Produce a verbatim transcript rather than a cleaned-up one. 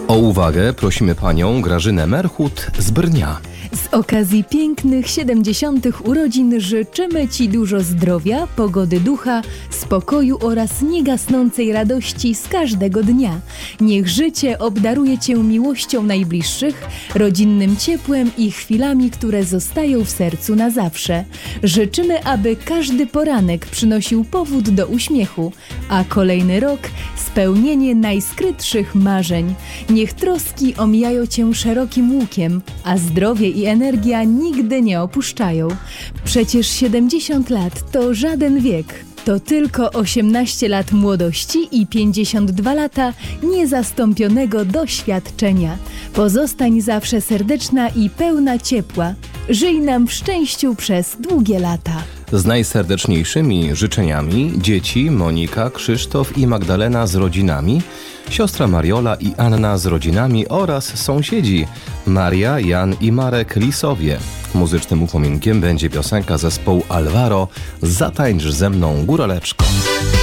O uwagę prosimy panią Grażynę Merchut z Brnia. Z okazji pięknych siedemdziesiątych urodzin życzymy Ci dużo zdrowia, pogody ducha, spokoju oraz niegasnącej radości z każdego dnia. Niech życie obdaruje Cię miłością najbliższych, rodzinnym ciepłem i chwilami, które zostają w sercu na zawsze. Życzymy, aby każdy poranek przynosił powód do uśmiechu, a kolejny rok spełnienie najskrytszych marzeń. Niech troski omijają Cię szerokim łukiem, a zdrowie i energia nigdy nie opuszczają. Przecież siedemdziesiąt lat to żaden wiek. To tylko osiemnaście lat młodości i pięćdziesiąt dwa lata niezastąpionego doświadczenia. Pozostań zawsze serdeczna i pełna ciepła. Żyj nam w szczęściu przez długie lata. Z najserdeczniejszymi życzeniami dzieci Monika, Krzysztof i Magdalena z rodzinami, siostra Mariola i Anna z rodzinami oraz sąsiedzi Maria, Jan i Marek Lisowie. Muzycznym upominkiem będzie piosenka zespołu Alvaro „Zatańcz ze mną, góraleczko”.